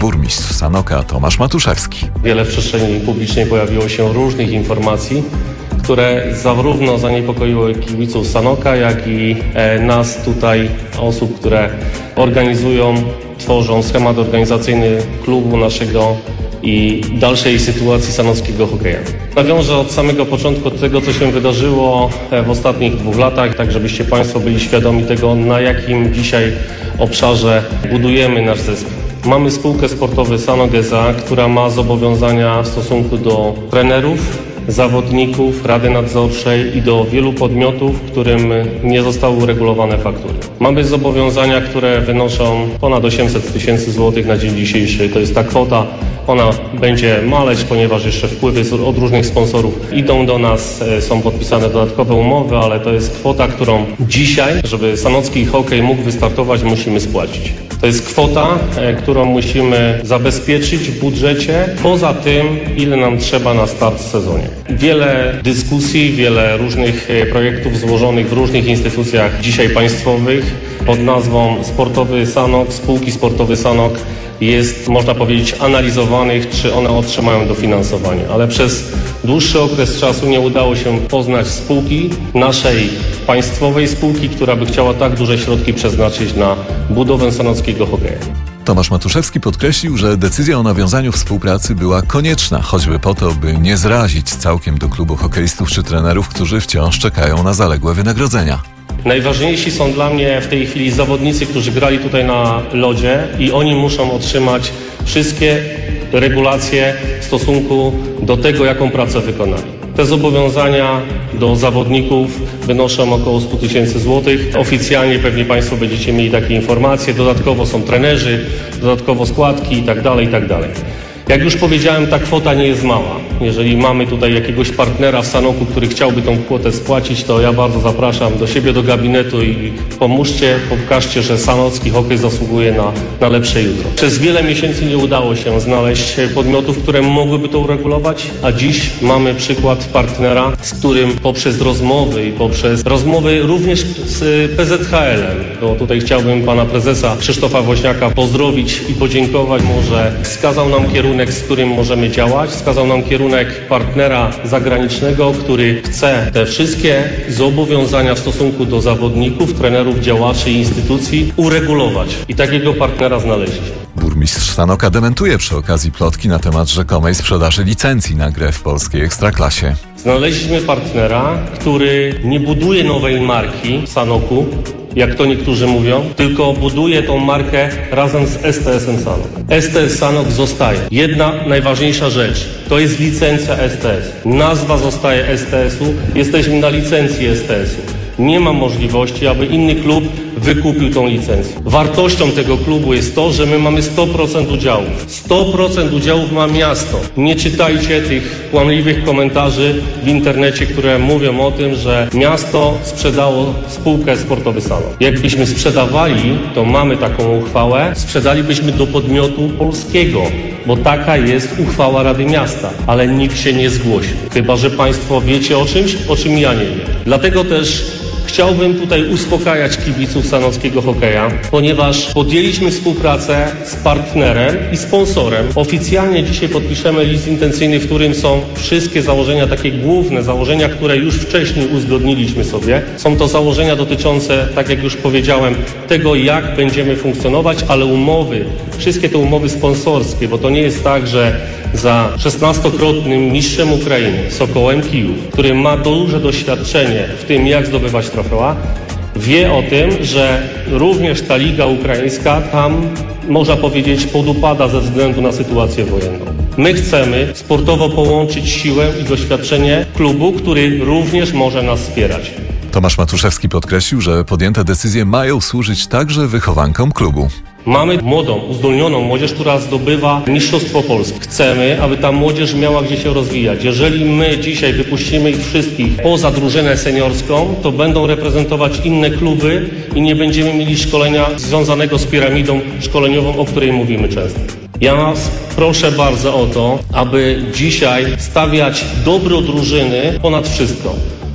burmistrz Sanoka Tomasz Matuszewski. Wiele w przestrzeni publicznej pojawiło się różnych informacji, które zarówno zaniepokoiły kibiców Sanoka, jak i nas tutaj, osób, które organizują, tworzą schemat organizacyjny klubu naszego i dalszej sytuacji sanockiego hokeja. Nawiążę od samego początku tego, co się wydarzyło w ostatnich 2 latach, tak żebyście Państwo byli świadomi tego, na jakim dzisiaj obszarze budujemy nasz zespół. Mamy spółkę sportową Sanok S.A., która ma zobowiązania w stosunku do trenerów, zawodników, Rady Nadzorczej i do wielu podmiotów, którym nie zostały uregulowane faktury. Mamy zobowiązania, które wynoszą ponad 800 tysięcy złotych na dzień dzisiejszy. To jest ta kwota. Ona będzie maleć, ponieważ jeszcze wpływy od różnych sponsorów idą do nas, są podpisane dodatkowe umowy, ale to jest kwota, którą dzisiaj, żeby sanocki hokej mógł wystartować, musimy spłacić. To jest kwota, którą musimy zabezpieczyć w budżecie, poza tym, ile nam trzeba na start w sezonie. Wiele dyskusji, wiele różnych projektów złożonych w różnych instytucjach dzisiaj państwowych pod nazwą Sportowy Sanok, Spółki Sportowy Sanok jest, można powiedzieć, analizowanych, czy one otrzymają dofinansowanie. Ale przez dłuższy okres czasu nie udało się poznać spółki, naszej państwowej spółki, która by chciała tak duże środki przeznaczyć na budowę sanockiego hokeja. Tomasz Matuszewski podkreślił, że decyzja o nawiązaniu współpracy była konieczna, choćby po to, by nie zrazić całkiem do klubu hokeistów czy trenerów, którzy wciąż czekają na zaległe wynagrodzenia. Najważniejsi są dla mnie w tej chwili zawodnicy, którzy grali tutaj na lodzie i oni muszą otrzymać wszystkie regulacje w stosunku do tego, jaką pracę wykonali. Te zobowiązania do zawodników wynoszą około 100 tysięcy złotych. Oficjalnie pewnie Państwo będziecie mieli takie informacje. Dodatkowo są trenerzy, dodatkowo składki itd., itd. Jak już powiedziałem, ta kwota nie jest mała. Jeżeli mamy tutaj jakiegoś partnera w Sanoku, który chciałby tą kwotę spłacić, to ja bardzo zapraszam do siebie, do gabinetu i pomóżcie, pokażcie, że sanocki hokej zasługuje na lepsze jutro. Przez wiele miesięcy nie udało się znaleźć podmiotów, które mogłyby to uregulować, a dziś mamy przykład partnera, z którym poprzez rozmowy i poprzez rozmowy również z PZHL-em, bo tutaj chciałbym pana prezesa Krzysztofa Woźniaka pozdrowić i podziękować mu, że wskazał nam kierunek, z którym możemy działać, wskazał nam kierunek partnera zagranicznego, który chce te wszystkie zobowiązania w stosunku do zawodników, trenerów, działaczy i instytucji uregulować. I takiego partnera znaleźliśmy. Burmistrz Sanoka dementuje przy okazji plotki na temat rzekomej sprzedaży licencji na grę w polskiej Ekstraklasie. Znaleźliśmy partnera, który nie buduje nowej marki w Sanoku, jak to niektórzy mówią, tylko buduje tą markę razem z STS-em Sanok. STS Sanok zostaje. Jedna najważniejsza rzecz, to jest licencja STS. Nazwa zostaje STS-u, jesteśmy na licencji STS-u. Nie ma możliwości, aby inny klub wykupił tą licencję. Wartością tego klubu jest to, że my mamy 100% udziałów. 100% udziałów ma miasto. Nie czytajcie tych kłamliwych komentarzy w internecie, które mówią o tym, że miasto sprzedało spółkę Sportowy Sanok. Jakbyśmy sprzedawali, to mamy taką uchwałę, sprzedalibyśmy do podmiotu polskiego, bo taka jest uchwała Rady Miasta, ale nikt się nie zgłosił. Chyba że Państwo wiecie o czymś, o czym ja nie wiem. Dlatego też chciałbym tutaj uspokajać kibiców sanockiego hokeja, ponieważ podjęliśmy współpracę z partnerem i sponsorem. Oficjalnie dzisiaj podpiszemy list intencyjny, w którym są wszystkie założenia, takie główne założenia, które już wcześniej uzgodniliśmy sobie. Są to założenia dotyczące, tak jak już powiedziałem, tego, jak będziemy funkcjonować, ale umowy, wszystkie te umowy sponsorskie, bo to nie jest tak, że za 16-krotnym mistrzem Ukrainy, Sokołem Kijów, który ma duże doświadczenie w tym, jak zdobywać trofea, wie o tym, że również ta liga ukraińska tam, można powiedzieć, podupada ze względu na sytuację wojenną. My chcemy sportowo połączyć siłę i doświadczenie klubu, który również może nas wspierać. Tomasz Matuszewski podkreślił, że podjęte decyzje mają służyć także wychowankom klubu. Mamy młodą, uzdolnioną młodzież, która zdobywa Mistrzostwo Polski. Chcemy, aby ta młodzież miała gdzie się rozwijać. Jeżeli my dzisiaj wypuścimy ich wszystkich poza drużynę seniorską, to będą reprezentować inne kluby i nie będziemy mieli szkolenia związanego z piramidą szkoleniową, o której mówimy często. Ja Was proszę bardzo o to, aby dzisiaj stawiać dobro drużyny ponad wszystko.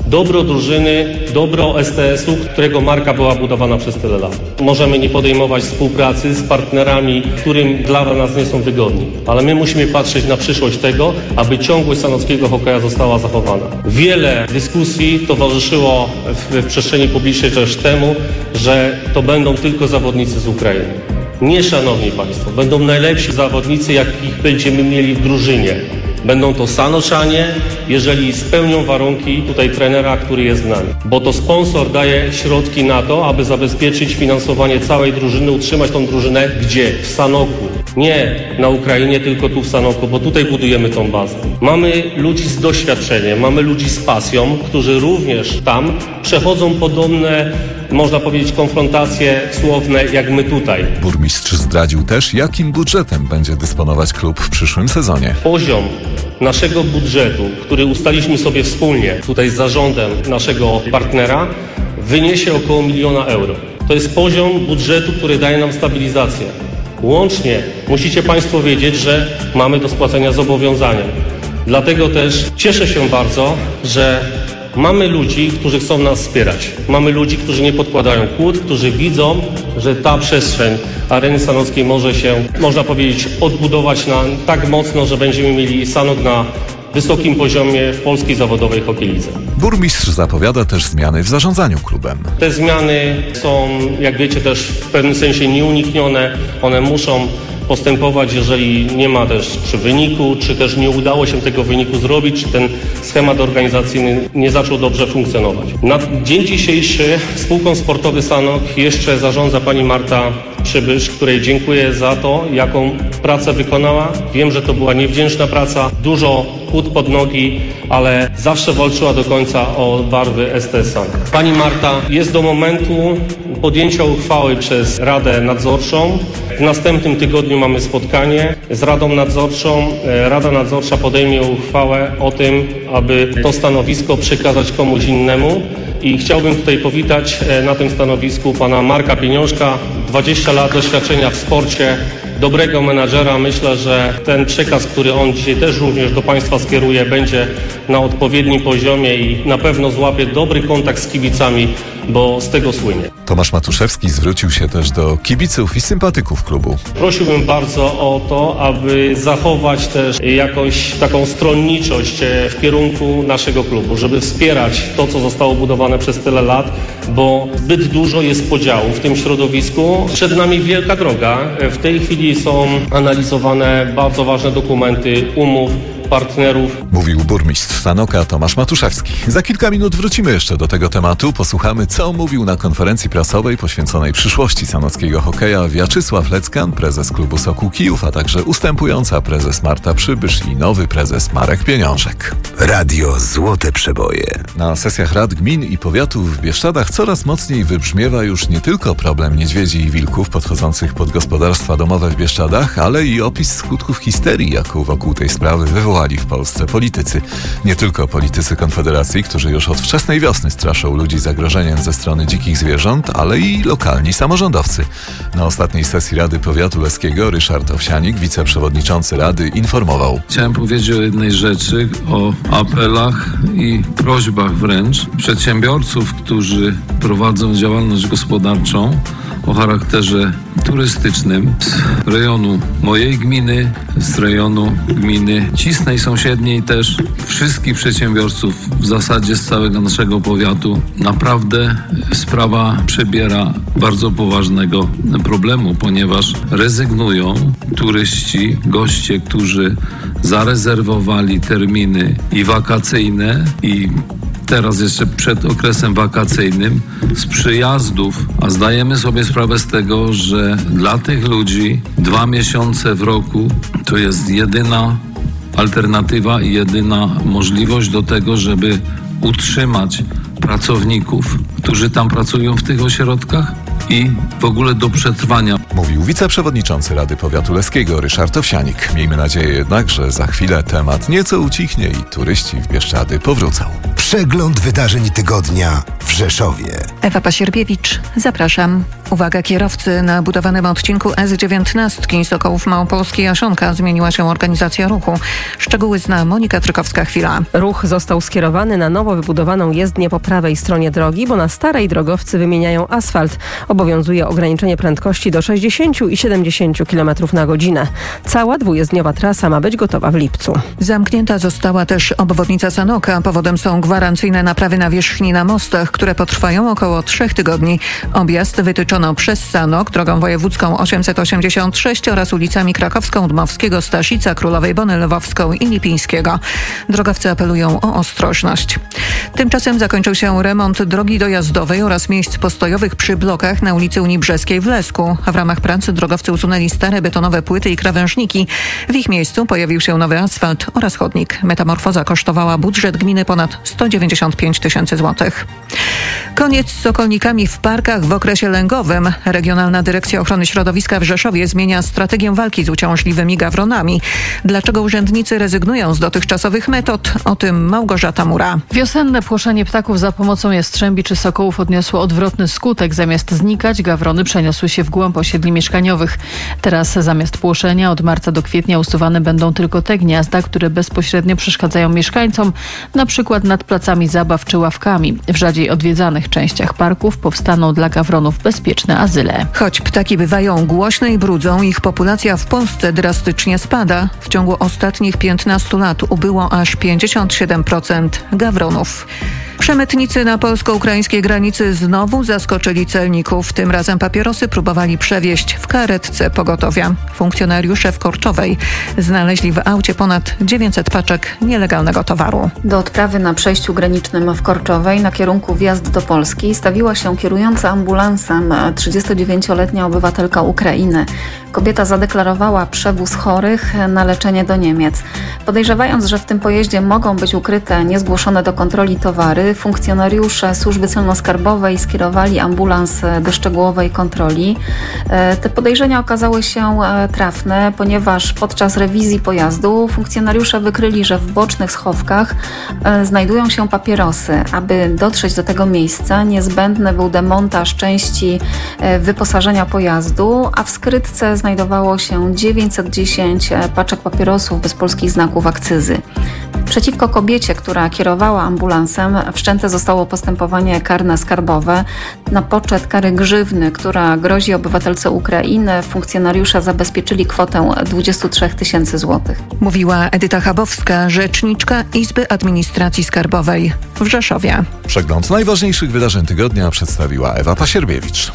Dobro drużyny, dobro STS-u, którego marka była budowana przez tyle lat. Możemy nie podejmować współpracy z partnerami, którym dla nas nie są wygodni, ale my musimy patrzeć na przyszłość tego, aby ciągłość sanockiego hokeja została zachowana. Wiele dyskusji towarzyszyło w przestrzeni publicznej też temu, że to będą tylko zawodnicy z Ukrainy. Nie, szanowni państwo, będą najlepsi zawodnicy, jakich będziemy mieli w drużynie. Będą to Sanoczanie, jeżeli spełnią warunki tutaj trenera, który jest z nami. Bo to sponsor daje środki na to, aby zabezpieczyć finansowanie całej drużyny, utrzymać tą drużynę gdzie? W Sanoku. Nie na Ukrainie, tylko tu w Sanoku, bo tutaj budujemy tą bazę. Mamy ludzi z doświadczeniem, mamy ludzi z pasją, którzy również tam przechodzą podobne, można powiedzieć, konfrontacje słowne jak my tutaj. Burmistrz zdradził też, jakim budżetem będzie dysponować klub w przyszłym sezonie. Poziom naszego budżetu, który ustaliliśmy sobie wspólnie tutaj z zarządem naszego partnera, wyniesie około 1 000 000 euro. To jest poziom budżetu, który daje nam stabilizację. Łącznie musicie państwo wiedzieć, że mamy do spłacenia zobowiązania. Dlatego też cieszę się bardzo, że mamy ludzi, którzy chcą nas wspierać. Mamy ludzi, którzy nie podkładają kłód, którzy widzą, że ta przestrzeń Areny Sanockiej może się, można powiedzieć, odbudować tak mocno, że będziemy mieli Sanok na wysokim poziomie w polskiej zawodowej hokej lidze. Burmistrz zapowiada też zmiany w zarządzaniu klubem. Te zmiany są, jak wiecie, też w pewnym sensie nieuniknione. One muszą postępować, jeżeli nie ma też czy wyniku, czy też nie udało się tego wyniku zrobić, czy ten schemat organizacyjny nie zaczął dobrze funkcjonować. Na dzień dzisiejszy spółką Sportowy Sanok jeszcze zarządza pani Marta Przybysz, której dziękuję za to, jaką pracę wykonała. Wiem, że to była niewdzięczna praca, dużo kłód pod nogi, ale zawsze walczyła do końca o barwy STS Sanok. Pani Marta jest do momentu podjęcia uchwały przez Radę Nadzorczą. W następnym tygodniu mamy spotkanie z Radą Nadzorczą. Rada Nadzorcza podejmie uchwałę o tym, aby to stanowisko przekazać komuś innemu. I chciałbym tutaj powitać na tym stanowisku pana Marka Pieniążka, 20 lat doświadczenia w sporcie, dobrego menadżera. Myślę, że ten przekaz, który on dzisiaj też również do państwa skieruje, będzie na odpowiednim poziomie i na pewno złapie dobry kontakt z kibicami, bo z tego słynie. Tomasz Matuszewski zwrócił się też do kibiców i sympatyków klubu. Prosiłbym bardzo o to, aby zachować też jakąś taką stronniczość w kierunku naszego klubu, żeby wspierać to, co zostało budowane przez tyle lat, bo zbyt dużo jest podziału w tym środowisku. Przed nami wielka droga. W tej chwili są analizowane bardzo ważne dokumenty, umów, partnerów. Mówił burmistrz Sanoka Tomasz Matuszewski. Za kilka minut wrócimy jeszcze do tego tematu. Posłuchamy, co mówił na konferencji prasowej poświęconej przyszłości sanockiego hokeja Wiaczysław Leckan, prezes klubu Sokół Kijów, a także ustępująca prezes Marta Przybysz i nowy prezes Marek Pieniążek. Radio Złote Przeboje. Na sesjach rad gmin i powiatów w Bieszczadach coraz mocniej wybrzmiewa już nie tylko problem niedźwiedzi i wilków podchodzących pod gospodarstwa domowe w Bieszczadach, ale i opis skutków histerii, jaką wokół tej sprawy wywołali w Polsce politycy. Nie tylko politycy Konfederacji, którzy już od wczesnej wiosny straszą ludzi zagrożeniem ze strony dzikich zwierząt, ale i lokalni samorządowcy. Na ostatniej sesji Rady Powiatu Leskiego Ryszard Owsianik, wiceprzewodniczący Rady, informował. Chciałem powiedzieć o jednej rzeczy, o apelach i prośbach wręcz przedsiębiorców, którzy prowadzą działalność gospodarczą o charakterze turystycznym z rejonu mojej gminy, z rejonu gminy Cisnej sąsiedniej też, wszystkich przedsiębiorców w zasadzie z całego naszego powiatu. Naprawdę sprawa przybiera bardzo poważnego problemu, ponieważ rezygnują turyści, goście, którzy zarezerwowali terminy i wakacyjne i teraz jeszcze przed okresem wakacyjnym z przyjazdów, a zdajemy sobie sprawę z tego, że dla tych ludzi 2 miesiące w roku to jest jedyna alternatywa i jedyna możliwość do tego, żeby utrzymać pracowników, którzy tam pracują w tych ośrodkach i w ogóle do przetrwania. Mówił wiceprzewodniczący Rady Powiatu Leskiego Ryszard Owsianik. Miejmy nadzieję jednak, że za chwilę temat nieco ucichnie i turyści w Bieszczady powrócą. Przegląd wydarzeń tygodnia w Rzeszowie. Ewa Pasierbiewicz, zapraszam. Uwaga kierowcy, na budowanym odcinku S19 Sokołów Małopolski-Jasionka zmieniła się organizacja ruchu. Szczegóły zna Monika Trykowska-Chwila. Ruch został skierowany na nowo wybudowaną jezdnię po prawej stronie drogi, bo na starej drogowcy wymieniają asfalt. Obowiązuje ograniczenie prędkości do 60 i 70 km na godzinę. Cała dwujezdniowa trasa ma być gotowa w lipcu. Zamknięta została też obwodnica Sanoka. Powodem są gwarancyjne naprawy nawierzchni na mostach, które potrwają około 3 tygodni. Objazd wytyczono przez Sanok, drogą wojewódzką 886 oraz ulicami Krakowską, Dmowskiego, Staszica, Królowej Bony, Lwowską i Lipińskiego. Drogowcy apelują o ostrożność. Tymczasem zakończył się remont drogi dojazdowej oraz miejsc postojowych przy blokach na ulicy Unii Brzeskiej w Lesku. A w ramach pracy drogowcy usunęli stare betonowe płyty i krawężniki. W ich miejscu pojawił się nowy asfalt oraz chodnik. Metamorfoza kosztowała budżet gminy ponad 195 tysięcy złotych. Koniec z sokolnikami w parkach w okresie lęgowym. Regionalna Dyrekcja Ochrony Środowiska w Rzeszowie zmienia strategię walki z uciążliwymi gawronami. Dlaczego urzędnicy rezygnują z dotychczasowych metod? O tym Małgorzata Mura. Wiosenne płoszenie ptaków za pomocą jastrzębi czy sokołów odniosło odwrotny skutek. Zamiast znikać, gawrony przeniosły się w głąb osiedli mieszkaniowych. Teraz zamiast płoszenia od marca do kwietnia usuwane będą tylko te gniazda, które bezpośrednio przeszkadzają mieszkańcom, na przykład nad placami zabaw czy ławkami. W rzadziej odwiedzanych częściach parków powstaną dla gawronów bezpieczne azyle. Choć ptaki bywają głośne i brudzą, ich populacja w Polsce drastycznie spada. W ciągu ostatnich 15 lat ubyło aż 57% gawronów. Przemytnicy na polsko-ukraińskiej granicy znowu zaskoczyli celników. Tym razem papierosy próbowali przewieźć w karetce pogotowia. Funkcjonariusze w Korczowej znaleźli w aucie ponad 900 paczek nielegalnego towaru. Do odprawy na przejściu granicznym w Korczowej na kierunku wjazd do Polski stawiła się kierująca ambulansem 39-letnia obywatelka Ukrainy. Kobieta zadeklarowała przewóz chorych na leczenie do Niemiec. Podejrzewając, że w tym pojeździe mogą być ukryte niezgłoszone do kontroli towary, funkcjonariusze służby celno-skarbowej skierowali ambulans do szczegółowej kontroli. Te podejrzenia okazały się trafne, ponieważ podczas rewizji pojazdu funkcjonariusze wykryli, że w bocznych schowkach znajdują się papierosy. Aby dotrzeć do tego miejsca, niezbędny był demontaż części wyposażenia pojazdu, a w skrytce znajdowało się 910 paczek papierosów bez polskich znaków akcyzy. Przeciwko kobiecie, która kierowała ambulansem, wszczęte zostało postępowanie karne skarbowe. Na poczet kary grzywny, która grozi obywatelce Ukrainy, funkcjonariusze zabezpieczyli kwotę 23 tysięcy złotych. Mówiła Edyta Chabowska, rzeczniczka Izby Administracji Skarbowej w Rzeszowie. Przegląd najważniejszych wydarzeń tygodnia przedstawiła Ewa Pasierbiewicz.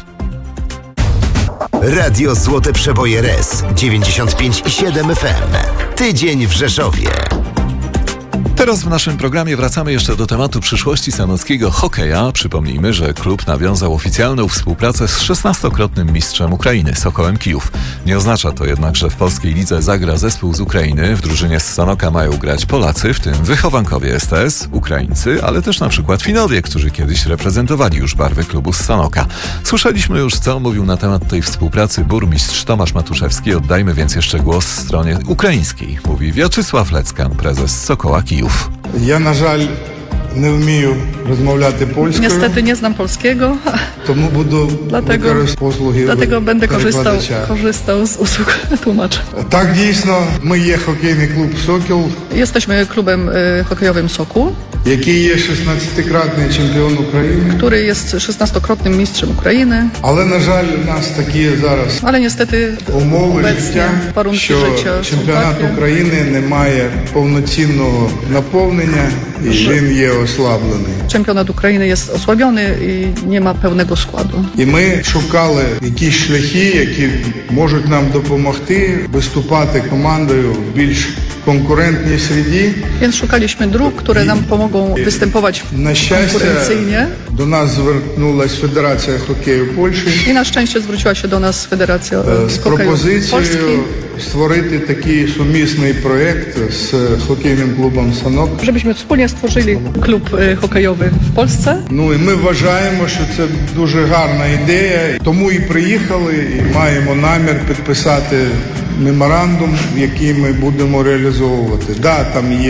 Radio Złote Przeboje RES 95,7 FM. Tydzień w Rzeszowie. Teraz w naszym programie wracamy jeszcze do tematu przyszłości sanockiego hokeja. Przypomnijmy, że klub nawiązał oficjalną współpracę z 16-krotnym mistrzem Ukrainy, Sokołem Kijów. Nie oznacza to jednak, że w polskiej lidze zagra zespół z Ukrainy. W drużynie z Sanoka mają grać Polacy, w tym wychowankowie STS, Ukraińcy, ale też na przykład Finowie, którzy kiedyś reprezentowali już barwy klubu z Sanoka. Słyszeliśmy już, co mówił na temat tej współpracy burmistrz Tomasz Matuszewski. Oddajmy więc jeszcze głos stronie ukraińskiej. Mówi Wiaczysław Leckan, prezes Sokoła Kijów. Ja na żal nie umію rozmawiać polskiego. Niestety nie znam polskiego, тому буду dlatego będę korzystał z usług tłumacza. Tak, дійсно, ми є хокейний клуб «Сокіл». Jesteśmy klubem hokejowym Sokół, який є 16-кратний чемпіон України. Który jest 16-krotnym mistrzem Ukrainy. Але, на жаль, у нас такі зараз Ale niestety умови obecnie життя, warunki що życia są чемпіонат takie, України не має повноцінного наповнення і він є ослаблений. Czempionat Ukrainy jest osłabiony i nie ma pełnego składu. І ми шукали якісь шляхи, які можуть нам допомогти виступати командою в більш konkurencyjnej sredzie. Więc szukaliśmy dróg, które nam pomogą występować konkurencyjnie. Do nas zвернулась Федерація хокею Польщі. I na szczęście zwróciła się do nas Federacja з Hokeju Polski. пропозицією створити такий сумісний проєкт з хокейним клубом «Санок». Żebyśmy wspólnie stworzyli klub hokejowy w Polsce. Ну і ми вважаємо, що це дуже гарна ідея. Тому і приїхали, і маємо намір підписати меморандум, який ми будемо реалізовувати. Да, там є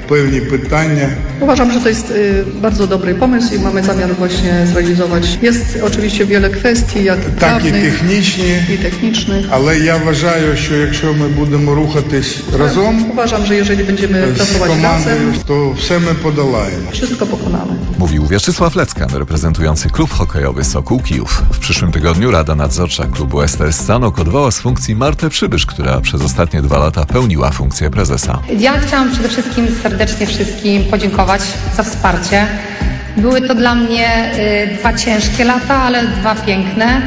pewne pytania. Uważam, że to jest bardzo dobry pomysł i mamy zamiar właśnie zrealizować. Jest oczywiście wiele kwestii, jak prawnych i technicznych, ale ja uważam, że якщо my będziemy рухатись razem, uważam, że jeżeli będziemy pracować razem, to все my podolajemy. Wszystko pokonamy. Mówił Wieczysław Leckan, reprezentujący klub hokejowy Sokół Kijów. W przyszłym tygodniu Rada Nadzorcza klubu STS Sanok odwoła z funkcji Martę Przybysz, która przez ostatnie 2 lata pełniła funkcję prezesa. Ja chciałam przede wszystkim serdecznie wszystkim podziękować za wsparcie. Były to dla mnie 2 ciężkie lata, ale 2 piękne.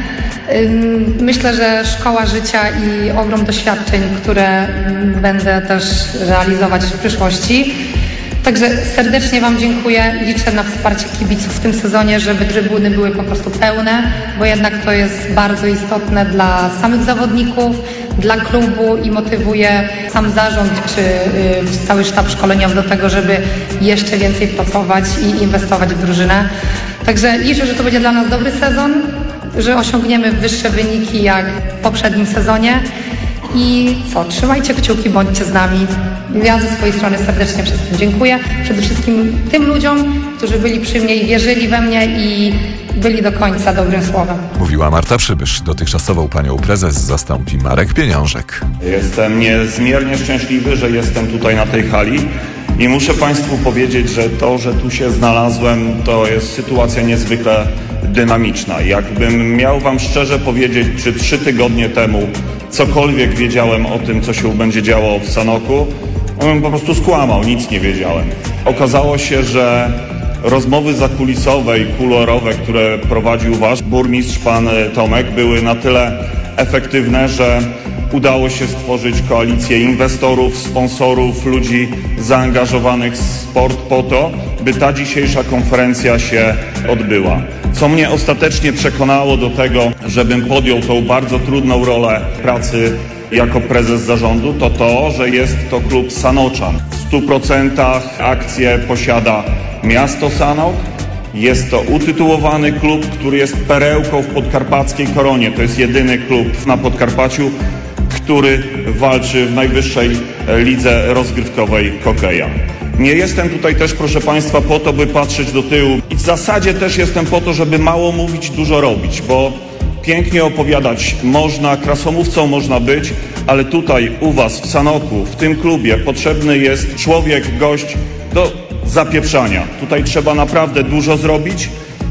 Myślę, że szkoła życia i ogrom doświadczeń, które będę też realizować w przyszłości. Także serdecznie Wam dziękuję. Liczę na wsparcie kibiców w tym sezonie, żeby trybuny były po prostu pełne, bo jednak to jest bardzo istotne dla samych zawodników, dla klubu i motywuje sam zarząd czy cały sztab szkoleniowy do tego, żeby jeszcze więcej pracować i inwestować w drużynę. Także liczę, że to będzie dla nas dobry sezon, że osiągniemy wyższe wyniki jak w poprzednim sezonie. I co, trzymajcie kciuki, bądźcie z nami. Ja ze swojej strony serdecznie wszystkim dziękuję. Przede wszystkim tym ludziom, którzy byli przy mnie i wierzyli we mnie i byli do końca dobrym słowem. Mówiła Marta Przybysz. Dotychczasową panią prezes zastąpi Marek Pieniążek. Jestem niezmiernie szczęśliwy, że jestem tutaj na tej hali. I muszę Państwu powiedzieć, że to, że tu się znalazłem, to jest sytuacja niezwykle dynamiczna. Jakbym miał Wam szczerze powiedzieć, czy 3 tygodnie temu cokolwiek wiedziałem o tym, co się będzie działo w Sanoku, bym po prostu skłamał, nic nie wiedziałem. Okazało się, że rozmowy zakulisowe i kuluarowe, które prowadził Wasz burmistrz, pan Tomek, były na tyle efektywne, że udało się stworzyć koalicję inwestorów, sponsorów, ludzi zaangażowanych w sport po to, by ta dzisiejsza konferencja się odbyła. Co mnie ostatecznie przekonało do tego, żebym podjął tą bardzo trudną rolę pracy jako prezes zarządu, to to, że jest to klub Sanoczan. W 100% akcje posiada miasto Sanok. Jest to utytułowany klub, który jest perełką w podkarpackiej koronie. To jest jedyny klub na Podkarpaciu, który walczy w najwyższej lidze rozgrywkowej hokeja. Nie jestem tutaj też, proszę Państwa, po to, by patrzeć do tyłu. I w zasadzie też jestem po to, żeby mało mówić, dużo robić, bo pięknie opowiadać można, krasomówcą można być, ale tutaj u Was w Sanoku, w tym klubie potrzebny jest człowiek, gość do zapieprzania. Tutaj trzeba naprawdę dużo zrobić,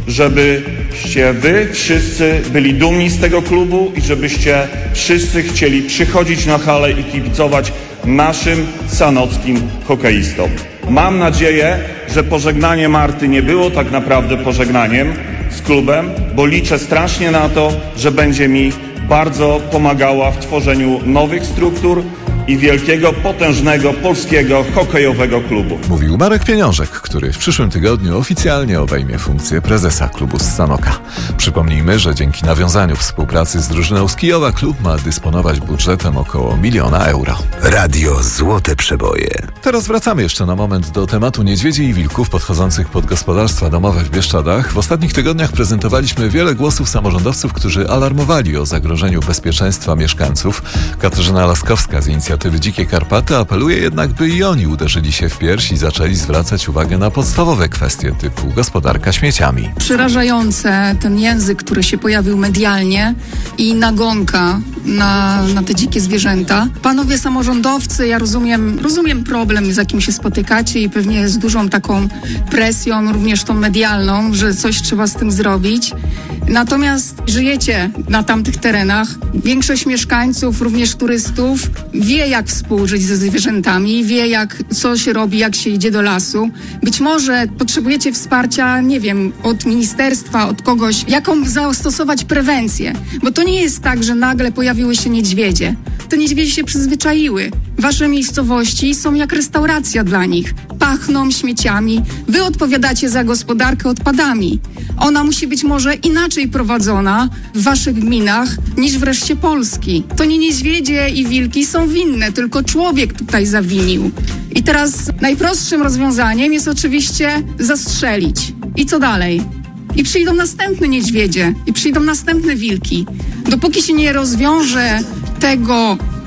żebyście Wy wszyscy byli dumni z tego klubu i żebyście wszyscy chcieli przychodzić na halę i kibicować naszym sanockim hokeistom. Mam nadzieję, że pożegnanie Marty nie było tak naprawdę pożegnaniem z klubem, bo liczę strasznie na to, że będzie mi bardzo pomagała w tworzeniu nowych struktur i wielkiego, potężnego polskiego hokejowego klubu. Mówił Marek Pieniążek, który w przyszłym tygodniu oficjalnie obejmie funkcję prezesa klubu z Sanoka. Przypomnijmy, że dzięki nawiązaniu współpracy z drużyną z Kijowa klub ma dysponować budżetem około 1 000 000 euro. Radio Złote Przeboje. Teraz wracamy jeszcze na moment do tematu niedźwiedzi i wilków podchodzących pod gospodarstwa domowe w Bieszczadach. W ostatnich tygodniach prezentowaliśmy wiele głosów samorządowców, którzy alarmowali o zagrożeniu bezpieczeństwa mieszkańców. Katarzyna Laskowska z inicjatywy Dzikie Karpaty apeluje jednak, by i oni uderzyli się w pierś i zaczęli zwracać uwagę na podstawowe kwestie typu gospodarka śmieciami. Przerażające ten język, który się pojawił medialnie i nagonka na te dzikie zwierzęta. Panowie samorządowcy, ja rozumiem problem, z jakim się spotykacie i pewnie z dużą taką presją, również tą medialną, że coś trzeba z tym zrobić. Natomiast żyjecie na tamtych terenach. Większość mieszkańców, również turystów, wie, jak współżyć ze zwierzętami, wie, co się robi, jak się idzie do lasu. Być może potrzebujecie wsparcia, nie wiem, od ministerstwa, od kogoś, jaką zastosować prewencję. Bo to nie jest tak, że nagle pojawiły się niedźwiedzie. Te niedźwiedzie się przyzwyczaiły. Wasze miejscowości są jak restauracja dla nich. Pachną śmieciami. Wy odpowiadacie za gospodarkę odpadami. Ona musi być może inaczej prowadzona w waszych gminach niż w reszcie Polski. To nie niedźwiedzie i wilki są winne, tylko człowiek tutaj zawinił. I teraz najprostszym rozwiązaniem jest oczywiście zastrzelić. I co dalej? I przyjdą następne niedźwiedzie, i przyjdą następne wilki. Dopóki się nie rozwiąże tego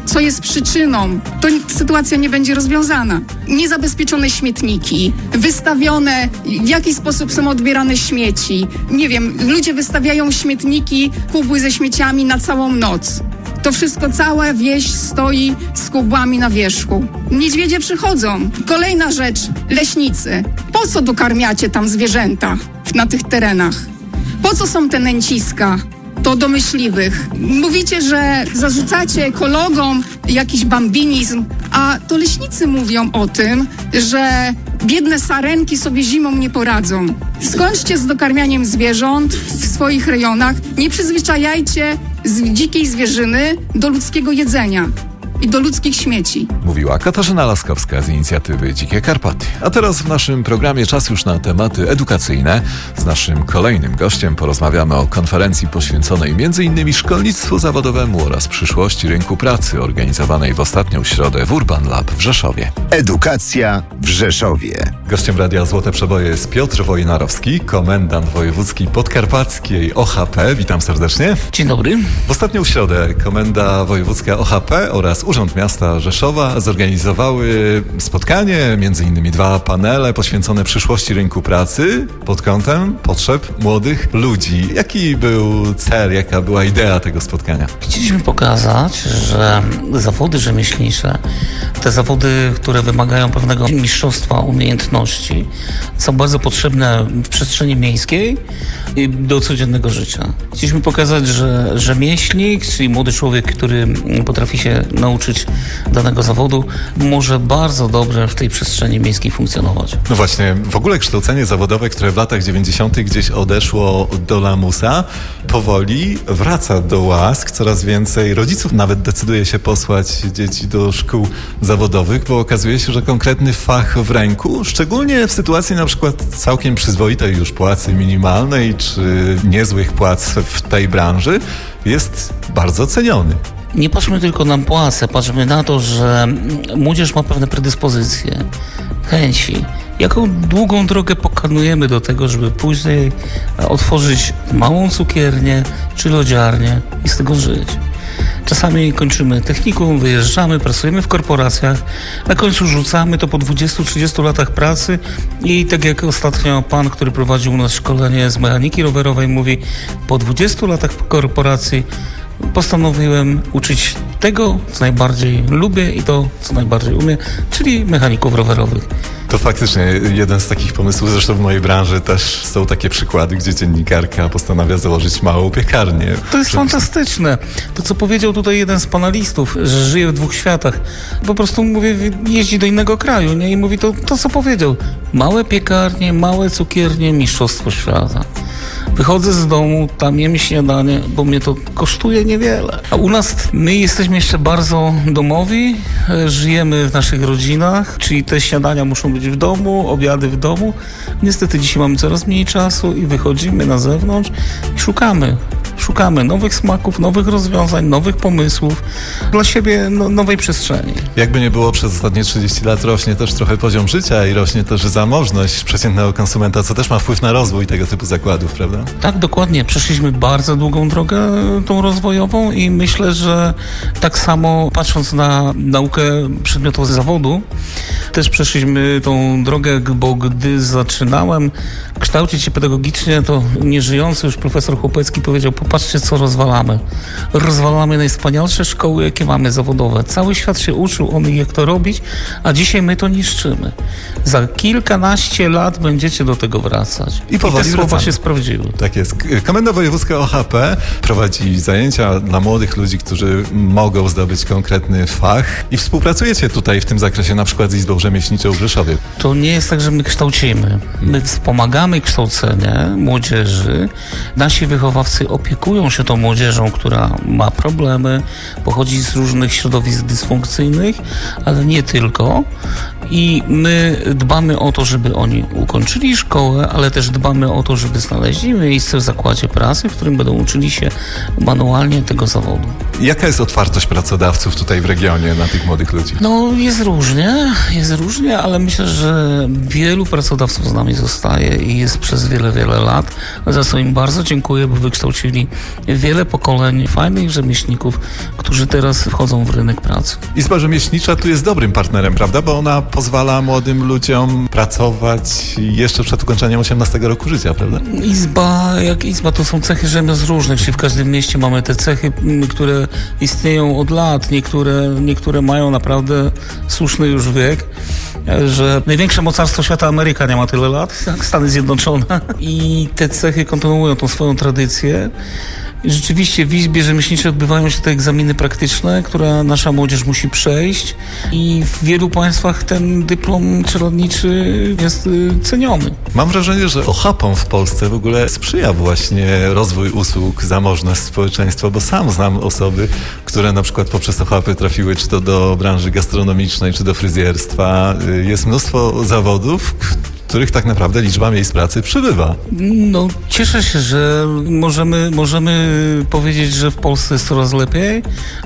co jest przyczyną, to sytuacja nie będzie rozwiązana. Niezabezpieczone śmietniki, wystawione, w jaki sposób są odbierane śmieci. Nie wiem, ludzie wystawiają śmietniki, kubły ze śmieciami na całą noc. To wszystko, cała wieś stoi z kubłami na wierzchu. Niedźwiedzie przychodzą. Kolejna rzecz, leśnicy. Po co dokarmiacie tam zwierzęta na tych terenach? Po co są te nęciska? To do myśliwych. Mówicie, że zarzucacie ekologom jakiś bambinizm, a to leśnicy mówią o tym, że biedne sarenki sobie zimą nie poradzą. Skończcie z dokarmianiem zwierząt w swoich rejonach. Nie przyzwyczajajcie dzikiej zwierzyny do ludzkiego jedzenia i do ludzkich śmieci. Mówiła Katarzyna Laskowska z inicjatywy Dzikie Karpaty. A teraz w naszym programie czas już na tematy edukacyjne. Z naszym kolejnym gościem porozmawiamy o konferencji poświęconej m.in. szkolnictwu zawodowemu oraz przyszłości rynku pracy, organizowanej w ostatnią środę w Urban Lab w Rzeszowie. Edukacja w Rzeszowie. Gościem Radia Złote Przeboje jest Piotr Wojnarowski, komendant wojewódzki podkarpackiej OHP. Witam serdecznie. Dzień dobry. W ostatnią środę Komenda Wojewódzka OHP oraz Urząd Miasta Rzeszowa zorganizowały spotkanie, między innymi 2 panele poświęcone przyszłości rynku pracy pod kątem potrzeb młodych ludzi. Jaki był cel, jaka była idea tego spotkania? Chcieliśmy pokazać, że zawody rzemieślnicze, te zawody, które wymagają pewnego mistrzostwa umiejętności, są bardzo potrzebne w przestrzeni miejskiej i do codziennego życia. Chcieliśmy pokazać, że rzemieślnik, czyli młody człowiek, który potrafi się nauczyć danego zawodu, może bardzo dobrze w tej przestrzeni miejskiej funkcjonować. No właśnie, w ogóle kształcenie zawodowe, które w latach 90. gdzieś odeszło do lamusa, powoli wraca do łask. Coraz więcej rodziców nawet decyduje się posłać dzieci do szkół zawodowych, bo okazuje się, że konkretny fach w ręku, szczególnie w sytuacji na przykład całkiem przyzwoitej już płacy minimalnej, czy niezłych płac w tej branży, jest bardzo ceniony. Nie patrzmy tylko na płacę, patrzmy na to, że młodzież ma pewne predyspozycje, chęci. Jaką długą drogę pokonujemy do tego, żeby później otworzyć małą cukiernię czy lodziarnię i z tego żyć. Czasami kończymy technikum, wyjeżdżamy, pracujemy w korporacjach, na końcu rzucamy to po 20-30 latach pracy i tak jak ostatnio pan, który prowadził u nas szkolenie z mechaniki rowerowej, mówi, po 20 latach korporacji postanowiłem uczyć tego, co najbardziej lubię i to, co najbardziej umiem, czyli mechaników rowerowych. To faktycznie jeden z takich pomysłów, zresztą w mojej branży też są takie przykłady, gdzie dziennikarka postanawia założyć małą piekarnię. To jest fantastyczne. To, co powiedział tutaj jeden z panelistów, że żyje w 2 światach. Po prostu, mówię, jeździ do innego kraju, nie? I mówi to, co powiedział. Małe piekarnie, małe cukiernie, mistrzostwo świata. Wychodzę z domu, tam jem śniadanie, bo mnie to kosztuje niewiele. A u nas my jesteśmy jeszcze bardzo domowi, żyjemy w naszych rodzinach, czyli te śniadania muszą być w domu, obiady w domu. Niestety dzisiaj mamy coraz mniej czasu i wychodzimy na zewnątrz i szukamy nowych smaków, nowych rozwiązań, nowych pomysłów dla siebie, nowej przestrzeni. Jakby nie było, przez ostatnie 30 lat rośnie też trochę poziom życia i rośnie też zamożność przeciętnego konsumenta, co też ma wpływ na rozwój tego typu zakładów, prawda? Tak, dokładnie. Przeszliśmy bardzo długą drogę tą rozwojową i myślę, że tak samo patrząc na naukę przedmiotów zawodu, też przeszliśmy tą drogę, bo gdy zaczynałem kształcić się pedagogicznie, to nieżyjący już profesor Chłopecki powiedział, popatrzcie, co rozwalamy. Rozwalamy najwspanialsze szkoły, jakie mamy zawodowe. Cały świat się uczył o nich, jak to robić, a dzisiaj my to niszczymy. Za kilkanaście lat będziecie do tego wracać. I te słowa się sprawdziły. Tak jest. Komenda Wojewódzka OHP prowadzi zajęcia dla młodych ludzi, którzy mogą zdobyć konkretny fach i współpracujecie tutaj w tym zakresie na przykład z Izbą Rzemieślniczą w Rzeszowie. To nie jest tak, że my kształcimy. My wspomagamy kształcenie młodzieży. Nasi wychowawcy opiekują się tą młodzieżą, która ma problemy, pochodzi z różnych środowisk dysfunkcyjnych, ale nie tylko. I my dbamy o to, żeby oni ukończyli szkołę, ale też dbamy o to, żeby znaleźli miejsce w zakładzie pracy, w którym będą uczyli się manualnie tego zawodu. Jaka jest otwartość pracodawców tutaj w regionie na tych młodych ludzi? No jest Jest różnie, ale myślę, że wielu pracodawców z nami zostaje i jest przez wiele, wiele lat. Za co im bardzo dziękuję, bo wykształcili wiele pokoleń fajnych rzemieślników, którzy teraz wchodzą w rynek pracy. Izba Rzemieślnicza tu jest dobrym partnerem, prawda? Bo ona pozwala młodym ludziom pracować jeszcze przed ukończeniem 18 roku życia, prawda? Izba to są cechy rzemiosł różnych, czyli w każdym mieście mamy te cechy, które istnieją od lat. Niektóre mają naprawdę słuszny już wiek, że największe mocarstwo świata Ameryka nie ma tyle lat, jak Stany Zjednoczone. I te cechy kontynuują tą swoją tradycję. Rzeczywiście w Izbie Rzemieślniczej odbywają się te egzaminy praktyczne, które nasza młodzież musi przejść i w wielu państwach ten dyplom przyrodniczy jest ceniony. Mam wrażenie, że OHAP-om w Polsce w ogóle sprzyja właśnie rozwój usług, zamożność społeczeństwa, bo sam znam osoby, które na przykład poprzez OHAP-y trafiły czy to do branży gastronomicznej, czy do fryzjerstwa. Jest mnóstwo zawodów, których tak naprawdę liczba miejsc pracy przybywa. No, cieszę się, że możemy powiedzieć, że w Polsce jest coraz lepiej,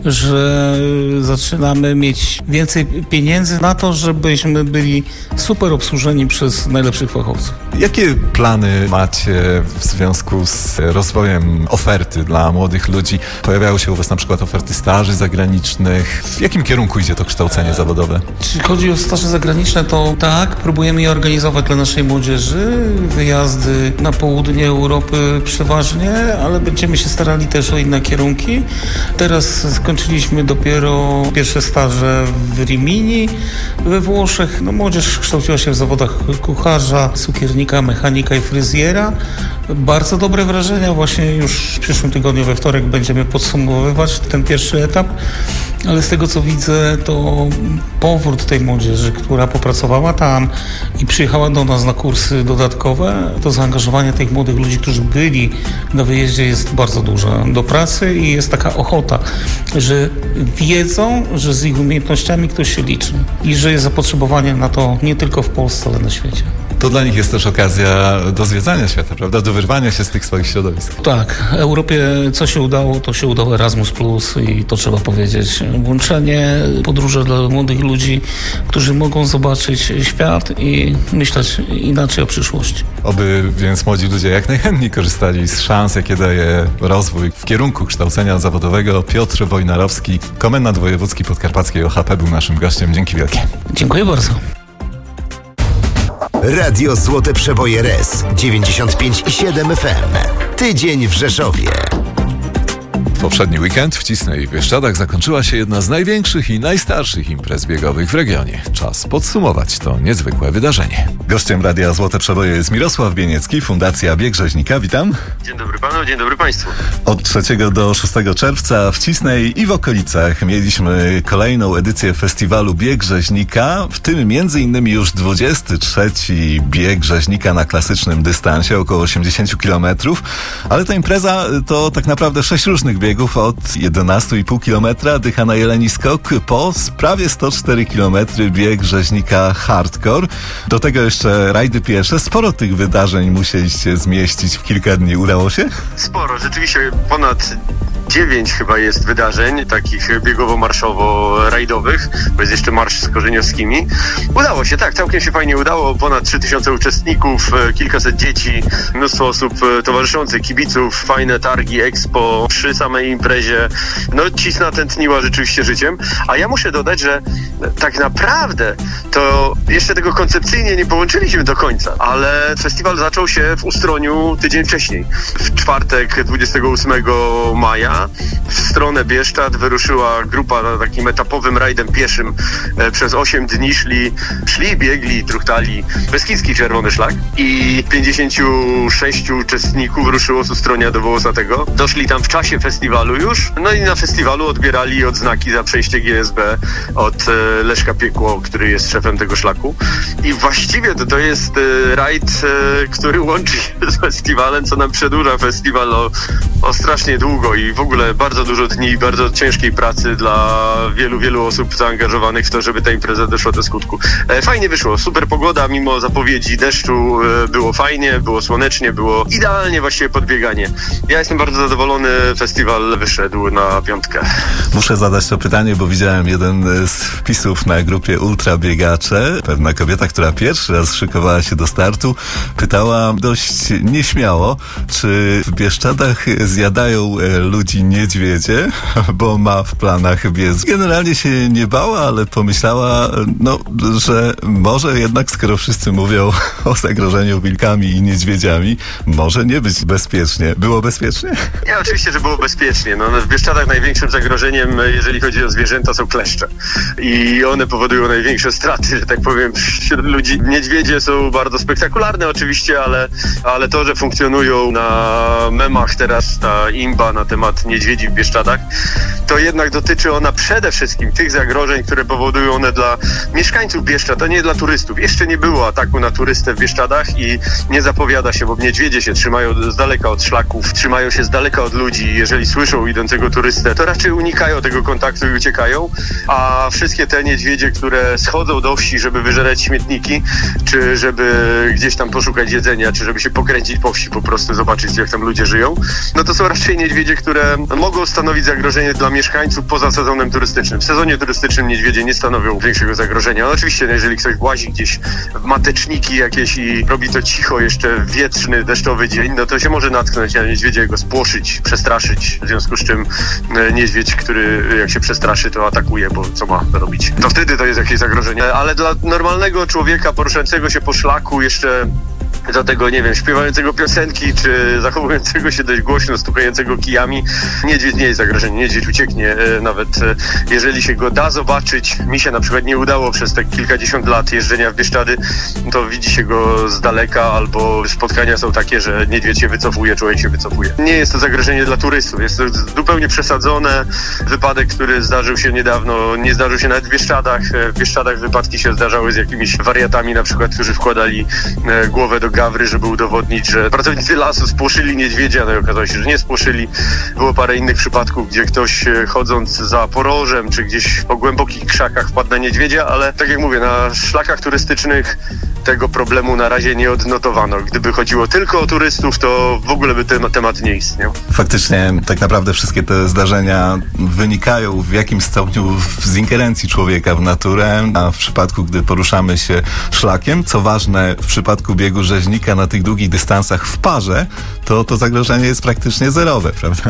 że zaczynamy mieć więcej pieniędzy na to, żebyśmy byli super obsłużeni przez najlepszych fachowców. Jakie plany macie w związku z rozwojem oferty dla młodych ludzi? Pojawiają się u was na przykład oferty staży zagranicznych. W jakim kierunku idzie to kształcenie zawodowe? Jeśli chodzi o staże zagraniczne, to tak, próbujemy je organizować dla naszej młodzieży, wyjazdy na południe Europy przeważnie, ale będziemy się starali też o inne kierunki. Teraz skończyliśmy dopiero pierwsze staże w Rimini we Włoszech. No, młodzież kształciła się w zawodach kucharza, cukiernika, mechanika i fryzjera. Bardzo dobre wrażenia. Właśnie już w przyszłym tygodniu we wtorek będziemy podsumowywać ten pierwszy etap, ale z tego co widzę, to powrót tej młodzieży, która popracowała tam i przyjechała do nas na kursy dodatkowe, to zaangażowanie tych młodych ludzi, którzy byli na wyjeździe, jest bardzo duże do pracy i jest taka ochota, że wiedzą, że z ich umiejętnościami ktoś się liczy i że jest zapotrzebowanie na to nie tylko w Polsce, ale na świecie. To dla nich jest też okazja do zwiedzania świata, prawda? Do wyrwania się z tych swoich środowisk. Tak. Europie co się udało, to się udało Erasmus+, i to trzeba powiedzieć. Łączenie, podróże dla młodych ludzi, którzy mogą zobaczyć świat i myśleć inaczej o przyszłości. Oby więc młodzi ludzie jak najchętniej korzystali z szans, jakie daje rozwój w kierunku kształcenia zawodowego. Piotr Wojnarowski, komendant wojewódzki podkarpackiej OHP, był naszym gościem. Dzięki wielkie. Dziękuję bardzo. Radio Złote Przeboje RS 95,7 FM. Tydzień w Rzeszowie. W poprzedni weekend w Cisnej i Bieszczadach zakończyła się jedna z największych i najstarszych imprez biegowych w regionie. Czas podsumować to niezwykłe wydarzenie. Gościem Radia Złote Przeboje jest Mirosław Bieniecki, Fundacja Bieg Rzeźnika. Witam. Dzień dobry panu, dzień dobry państwu. Od 3 do 6 czerwca w Cisnej i w okolicach mieliśmy kolejną edycję festiwalu Bieg Rzeźnika, w tym m.in. już 23. bieg rzeźnika na klasycznym dystansie, około 80 km, ale ta impreza to tak naprawdę 6 różnych biegów od 11,5 km, dycha na Jeleni Skok, po prawie 104 km bieg rzeźnika hardcore. Do tego jeszcze rajdy piesze. Sporo tych wydarzeń musieliście zmieścić w kilka dni. Udało się? Sporo. Rzeczywiście ponad 9 chyba jest wydarzeń, takich biegowo-marszowo-rajdowych, bo jest jeszcze marsz z korzeniowskimi. Udało się, tak, całkiem się fajnie udało. Ponad 3000 uczestników, kilkaset dzieci, mnóstwo osób towarzyszących, kibiców, fajne targi, expo, przy samej imprezie. No, Cisna tętniła rzeczywiście życiem. A ja muszę dodać, że tak naprawdę to jeszcze tego koncepcyjnie nie połączyliśmy do końca, ale festiwal zaczął się w Ustroniu tydzień wcześniej. W czwartek 28 maja w stronę Bieszczad wyruszyła grupa takim etapowym rajdem pieszym. Przez 8 dni biegli, truchtali Beskidzki Czerwony Szlak i 56 uczestników ruszyło z Ustronia do Wołosatego. Doszli tam w czasie festiwalu już, no i na festiwalu odbierali odznaki za przejście GSB od Leszka Piekło, który jest szefem tego szlaku. I właściwie to jest rajd, który łączy się z festiwalem, co nam przedłuża festiwal o strasznie długo i w ogóle bardzo dużo dni, bardzo ciężkiej pracy dla wielu osób zaangażowanych w to, żeby ta impreza doszła do skutku. Fajnie wyszło, super pogoda, mimo zapowiedzi deszczu było fajnie, było słonecznie, było idealnie właściwie podbieganie. Ja jestem bardzo zadowolony, festiwal wyszedł na 5. Muszę zadać to pytanie, bo widziałem jeden z wpisów zapisów na grupie Ultrabiegacze. Pewna kobieta, która pierwszy raz szykowała się do startu, pytała dość nieśmiało, czy w Bieszczadach zjadają ludzi niedźwiedzie, bo ma w planach biec. Generalnie się nie bała, ale pomyślała, że może jednak, skoro wszyscy mówią o zagrożeniu wilkami i niedźwiedziami, może nie być bezpiecznie. Było bezpiecznie? Nie, oczywiście, że było bezpiecznie. W Bieszczadach największym zagrożeniem, jeżeli chodzi o zwierzęta, są kleszcze. I one powodują największe straty, że tak powiem, wśród ludzi. Niedźwiedzie są bardzo spektakularne oczywiście, ale to, że funkcjonują na memach teraz ta imba na temat niedźwiedzi w Bieszczadach, to jednak dotyczy ona przede wszystkim tych zagrożeń, które powodują one dla mieszkańców Bieszczad, a nie dla turystów. Jeszcze nie było ataku na turystę w Bieszczadach i nie zapowiada się, bo niedźwiedzie się trzymają z daleka od szlaków, trzymają się z daleka od ludzi. Jeżeli słyszą idącego turystę, to raczej unikają tego kontaktu i uciekają, a wszystkie te niedźwiedzie, które schodzą do wsi, żeby wyżerać śmietniki, czy żeby gdzieś tam poszukać jedzenia, czy żeby się pokręcić po wsi, po prostu zobaczyć, jak tam ludzie żyją, to są raczej niedźwiedzie, które mogą stanowić zagrożenie dla mieszkańców poza sezonem turystycznym. W sezonie turystycznym niedźwiedzie nie stanowią większego zagrożenia. Oczywiście, jeżeli ktoś łazi gdzieś w mateczniki jakieś i robi to cicho jeszcze w wietrzny, deszczowy dzień, to się może natknąć na niedźwiedzia, go spłoszyć, przestraszyć, w związku z czym niedźwiedź, który jak się przestraszy, to atakuje, bo co ma robić? To wtedy to jest jakieś zagrożenie. Ale dla normalnego człowieka poruszającego się po szlaku, jeszcze do tego, nie wiem, śpiewającego piosenki, czy zachowującego się dość głośno, stukającego kijami, niedźwiedź nie jest zagrożeniem. Niedźwiedź ucieknie, nawet jeżeli się go da zobaczyć. Mi się na przykład nie udało przez te kilkadziesiąt lat jeżdżenia w Bieszczady, to widzi się go z daleka, albo spotkania są takie, że niedźwiedź się wycofuje, człowiek się wycofuje. Nie jest to zagrożenie dla turystów, jest to zupełnie przesadzone. Wypadek, który zdarzył się niedawno, nie zdarzył się nawet w Bieszczadach. W Bieszczadach wypadki się zdarzały z jakimiś wariatami, na przykład, którzy wkładali głowę do gawry, żeby udowodnić, że pracownicy lasu spłoszyli niedźwiedzia, no i okazało się, że nie spłoszyli. Było parę innych przypadków, gdzie ktoś chodząc za porożem, czy gdzieś po głębokich krzakach wpadł na niedźwiedzia, ale tak jak mówię, na szlakach turystycznych tego problemu na razie nie odnotowano. Gdyby chodziło tylko o turystów, to w ogóle by ten temat nie istniał. Faktycznie tak naprawdę wszystkie te zdarzenia wynikają w jakimś stopniu z ingerencji człowieka w naturę, a w przypadku, gdy poruszamy się szlakiem, co ważne, w przypadku biegu rzeźnika na tych długich dystansach w parze, to zagrożenie jest praktycznie zerowe, prawda?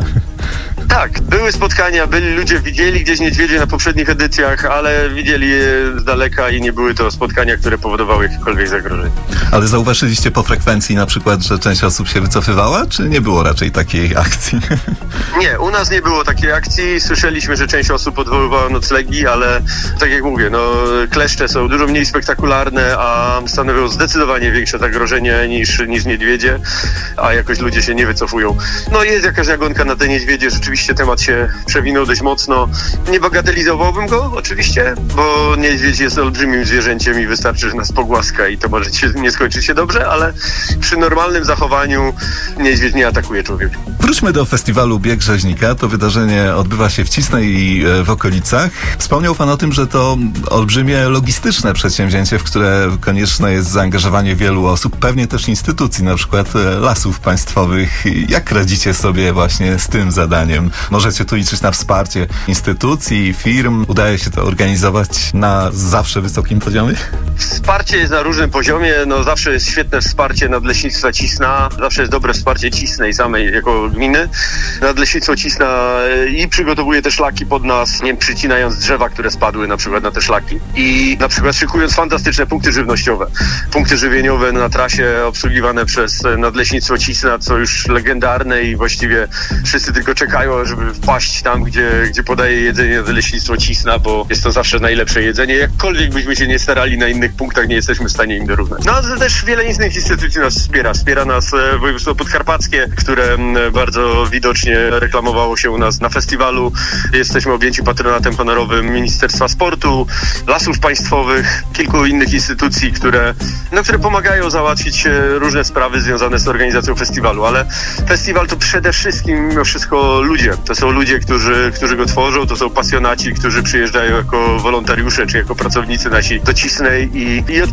Tak, były spotkania, byli ludzie, widzieli gdzieś niedźwiedzie na poprzednich edycjach, ale widzieli je z daleka i nie były to spotkania, które powodowały jakiekolwiek zagrożenie. Ale zauważyliście po frekwencji na przykład, że część osób się wycofywała, czy nie było raczej takiej akcji? Nie, u nas nie było takiej akcji. Słyszeliśmy, że część osób odwoływała noclegi, ale tak jak mówię, kleszcze są dużo mniej spektakularne, a stanowią zdecydowanie większe zagrożenie niż niedźwiedzie, a jakoś ludzie się nie wycofują. Jest jakaś nagonka na te niedźwiedzie, rzeczywiście temat się przewinął dość mocno. Nie bagatelizowałbym go oczywiście, bo niedźwiedź jest olbrzymim zwierzęciem i wystarczy, że nas pogłaska i to może nie skończyć się dobrze, ale przy normalnym zachowaniu niedźwiedź nie atakuje człowieka. Wróćmy do festiwalu Bieg Rzeźnika. To wydarzenie odbywa się w Cisnej i w okolicach. Wspomniał pan o tym, że to olbrzymie logistyczne przedsięwzięcie, w które konieczne jest zaangażowanie wielu osób, pewnie też instytucji, na przykład Lasów Państwowych. Jak radzicie sobie właśnie z tym zadaniem? Możecie tu liczyć na wsparcie instytucji, firm? Udaje się to organizować na zawsze wysokim poziomie? Wsparcie jest na różnym poziomie. Zawsze jest świetne wsparcie Nadleśnictwa Cisna. Zawsze jest dobre wsparcie Cisnej samej jako gminy. Nadleśnictwo Cisna i przygotowuje te szlaki pod nas, przycinając drzewa, które spadły na przykład na te szlaki. I na przykład szykując fantastyczne punkty żywnościowe. Punkty żywieniowe na trasie obsługiwane przez Nadleśnictwo Cisna, co już legendarne i właściwie wszyscy tylko czekają, żeby wpaść tam, gdzie podaje jedzenie Nadleśnictwo Cisna, bo jest to zawsze najlepsze jedzenie. Jakkolwiek byśmy się nie starali na innych punktach, nie jesteśmy w stanie im dorównać. Ale też wiele innych instytucji nas wspiera. Wspiera nas województwo podkarpackie, które bardzo widocznie reklamowało się u nas na festiwalu. Jesteśmy objęci patronatem honorowym Ministerstwa Sportu, Lasów Państwowych, kilku innych instytucji, które pomagają załatwić różne sprawy związane z organizacją festiwalu, ale festiwal to przede wszystkim mimo wszystko ludzie. To są ludzie, którzy go tworzą, to są pasjonaci, którzy przyjeżdżają jako wolontariusze, czy jako pracownicy nasi do Cisnej i od początku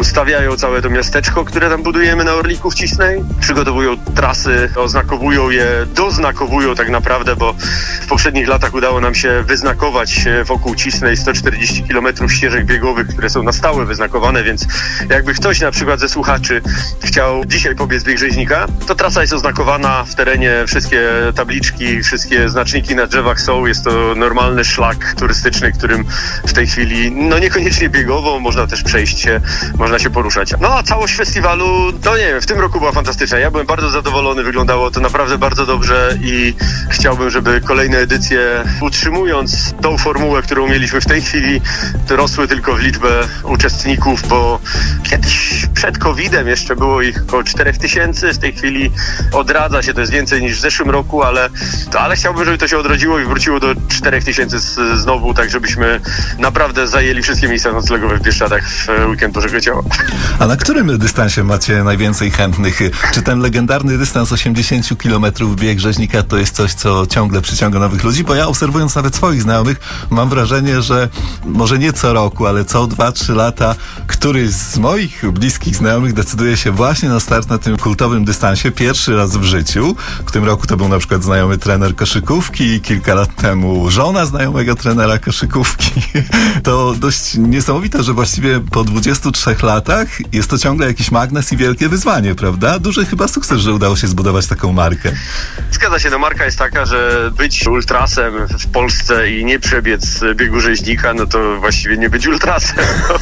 ustawiają całe to miasteczko, które tam budujemy na Orliku Wcisnej. Przygotowują trasy, oznakowują je, doznakowują tak naprawdę, bo w poprzednich latach udało nam się wyznakować wokół Cisnej 140 km ścieżek biegowych, które są na stałe wyznakowane, więc jakby ktoś na przykład ze słuchaczy chciał dzisiaj pobiec bieg rzeźnika, to trasa jest oznakowana w terenie, wszystkie tabliczki, wszystkie znaczniki na drzewach są, jest to normalny szlak turystyczny, którym w tej chwili, no niekoniecznie biegowo, można też przejść się, można się poruszać. No a całość festiwalu, no nie wiem, w tym roku była fantastyczna. Ja byłem bardzo zadowolony, wyglądało to naprawdę bardzo dobrze i chciałbym, żeby kolejne edycje, utrzymując tą formułę, którą mieliśmy w tej chwili, rosły tylko w liczbę uczestników, bo kiedyś przed COVID-em jeszcze było ich około 4000, w tej chwili odradza się, to jest więcej niż w zeszłym roku, ale chciałbym, żeby to się odrodziło i wróciło do 4000 znowu, tak żebyśmy naprawdę zajęli wszystkie miejsca noclegowe w Bieszczadach w weekend Bożego Ciała. A na którym dystansie macie najwięcej chętnych? Czy ten legendarny dystans 80 km bieg rzeźnika to jest coś, co ciągle przyciąga nowych ludzi? Bo ja obserwując nawet swoich znajomych, mam wrażenie, że może nie co roku, ale co 2-3 lata któryś z moich bliskich znajomych decyduje się właśnie na start na tym kultowym dystansie pierwszy raz w życiu. W tym roku to był na przykład znajomy trener koszykówki, kilka lat temu żona znajomego trenera koszykówki. To dość niesamowite, że właściwie po 23 latach jest to ciągle jakiś magnes i wielkie wyzwanie, prawda? Duży chyba sukces, że udało się zbudować taką markę. Zgadza się, no marka jest taka, że być ultrasem w Polsce i nie przebiec biegu rzeźnika, no to właściwie nie być ultrasem.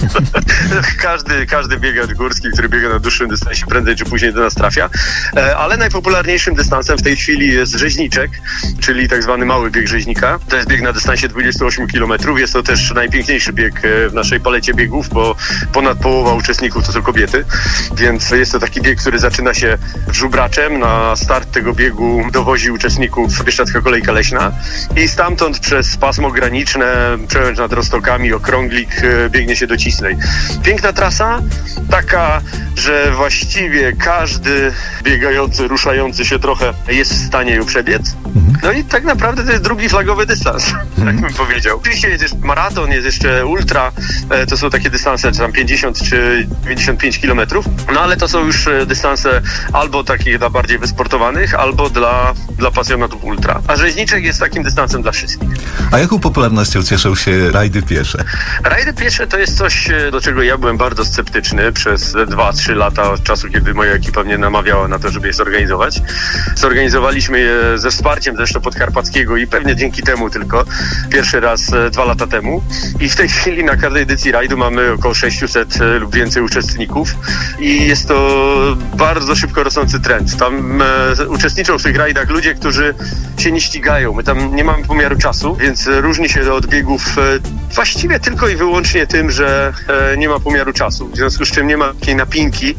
Każdy biegacz górski, który biega na dłuższym dystansie, prędzej czy później do nas trafia. Ale najpopularniejszym dystansem w tej chwili jest rzeźniczek, czyli tak zwany mały bieg rzeźnika. To jest bieg na dystansie 28 km. Jest to też najpiękniejszy bieg w naszej palecie biegów, bo ponad połowa uczestników to są kobiety, więc jest to taki bieg, który zaczyna się Żubraczem. Na start tego biegu dowozi uczestników Bieszczadzka Kolejka Leśna i stamtąd przez pasmo graniczne, przełęcz nad Roztokami, okrąglik biegnie się do Cisnej. Piękna trasa, taka, że właściwie każdy biegający, ruszający się trochę jest w stanie ją przebiec. No i tak naprawdę to jest drugi flagowy dystans, tak bym powiedział. Oczywiście jest jeszcze maraton, jest jeszcze ultra, to są takie dystanse, czy tam 50 czy 95 kilometrów, no ale to są już dystanse albo takich dla bardziej wysportowanych, albo dla pasjonatów ultra. A rzeźniczek jest takim dystansem dla wszystkich. A jaką popularnością cieszą się rajdy piesze? Rajdy piesze to jest coś, do czego ja byłem bardzo sceptyczny przez 2-3 lata od czasu, kiedy moja ekipa mnie namawiała na to, żeby je zorganizować. Zorganizowaliśmy je ze wsparciem zresztą Podkarpackiego i pewnie dzięki temu tylko pierwszy raz 2 lata temu. I w tej chwili na każdej edycji rajdu mamy około 600 lub więcej uczestników i jest to bardzo szybko rosnący trend. Tam uczestniczą w tych rajdach ludzie, którzy się nie ścigają. My tam nie mamy pomiaru czasu, więc różni się od biegów właściwie tylko i wyłącznie tym, że nie ma pomiaru czasu. W związku z czym nie ma takiej napinki.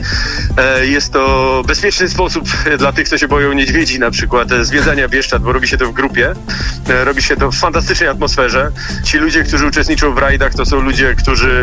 Jest to bezpieczny sposób dla tych, co się boją niedźwiedzi na przykład, zwiedzania Bieszczad, bo robi się to w grupie. Robi się to w fantastycznej atmosferze. Ci ludzie, którzy uczestniczą w rajdach, to są ludzie, którzy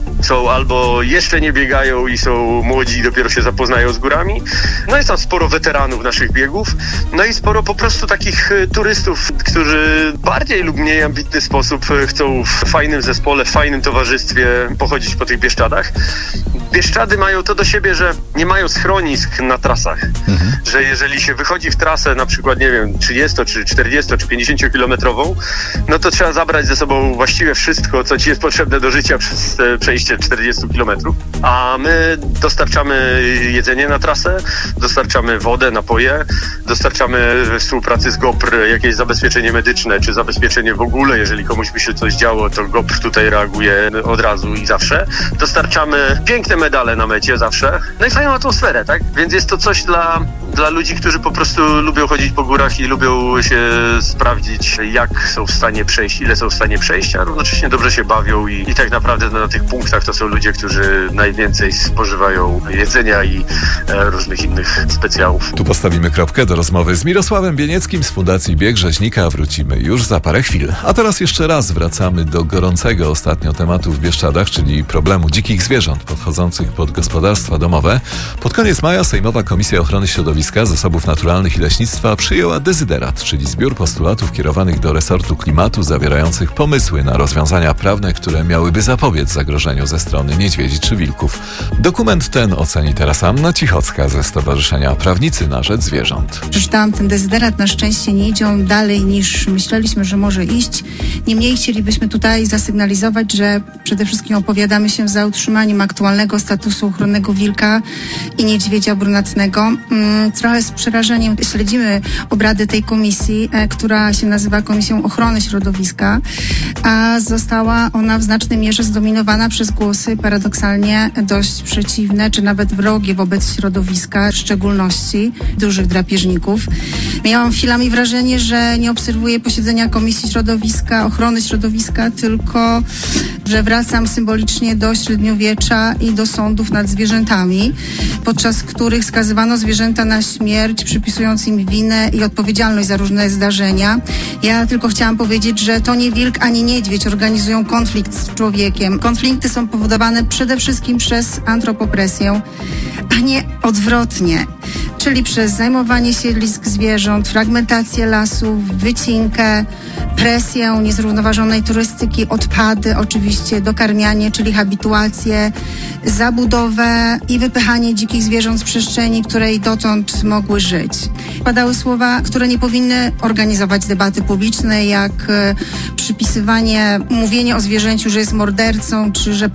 są albo jeszcze nie biegają i są młodzi i dopiero się zapoznają z górami. No jest tam sporo weteranów naszych biegów. No i sporo po prostu takich turystów, którzy bardziej lub mniej ambitny sposób chcą w fajnym zespole, w fajnym towarzystwie pochodzić po tych Bieszczadach. Bieszczady mają to do siebie, że nie mają schronisk na trasach. Że jeżeli się wychodzi w trasę na przykład, nie wiem, 30 czy 40 czy 50 kilometrową, no to trzeba zabrać ze sobą właściwie wszystko, co ci jest potrzebne do życia przez przejście 40 kilometrów. A my dostarczamy jedzenie na trasę, dostarczamy wodę, napoje, dostarczamy we współpracy z GOPR jakieś zabezpieczenie medyczne, czy zabezpieczenie w ogóle, jeżeli komuś by się coś działo, to GOPR tutaj reaguje od razu i zawsze. Dostarczamy piękne medale na mecie zawsze. No i fajną atmosferę, tak? Więc jest to coś dla ludzi, którzy po prostu lubią chodzić po górach i lubią się sprawdzić, jak są w stanie przejść, ile są w stanie przejść, a równocześnie dobrze się bawią i tak naprawdę na tych punktach to są ludzie, którzy najwięcej spożywają jedzenia i różnych innych specjałów. Tu postawimy kropkę do rozmowy z Mirosławem Bienieckim z Fundacji Bieg Rzeźnika. Wrócimy już za parę chwil. A teraz jeszcze raz wracamy do gorącego ostatnio tematu w Bieszczadach, czyli problemu dzikich zwierząt podchodzących pod gospodarstwa domowe. Pod koniec maja Sejmowa Komisja Ochrony Środowiska, Zasobów Naturalnych i Leśnictwa przyjęła dezyderat, czyli zbiór postulatów kierowanych do resortu klimatu, zawierających pomysły na rozwiązania prawne, które miałyby zapobiec zagrożeniu ze strony niedźwiedzi czy wilków. Dokument ten oceni teraz Anna Cichocka ze Stowarzyszenia Prawnicy na Rzecz Zwierząt. Przeczytałam ten dezyderat, na szczęście nie idą dalej niż myśleliśmy, że może iść. Niemniej chcielibyśmy tutaj zasygnalizować, że przede wszystkim opowiadamy się za utrzymaniem aktualnego statusu ochronnego wilka i niedźwiedzia brunatnego. Trochę z przerażeniem śledzimy obrady tej komisji, która się nazywa Komisją Ochrony Środowiska, a została ona w znacznej mierze zdominowana przez głosy paradoksalnie dość przeciwne, czy nawet wrogie wobec środowiska, w szczególności dużych drapieżników. Miałam chwilami wrażenie, że nie obserwuję posiedzenia Komisji Środowiska, Ochrony Środowiska, tylko że wracam symbolicznie do średniowiecza i do sądów nad zwierzętami, podczas których skazywano zwierzęta na śmierć, przypisując im winę i odpowiedzialność za różne zdarzenia. Ja tylko chciałam powiedzieć, że to nie wilk ani niedźwiedź organizują konflikt z człowiekiem. Konflikty są powodowane przede wszystkim przez antropopresję, a nie odwrotnie, czyli przez zajmowanie siedlisk zwierząt, fragmentację lasów, wycinkę, presję niezrównoważonej turystyki, odpady, oczywiście dokarmianie, czyli habituację, zabudowę i wypychanie dzikich zwierząt z przestrzeni, której dotąd mogły żyć. Padały słowa, które nie powinny organizować debaty publicznej, jak przypisywanie, mówienie o zwierzęciu, że jest mordercą, czy że